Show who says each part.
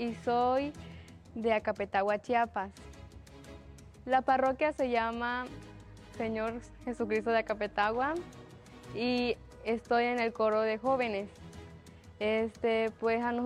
Speaker 1: y soy de Acapetagua, Chiapas. La parroquia se llama Señor Jesucristo de Acapetagua y estoy en el coro de jóvenes. Pues a nosotros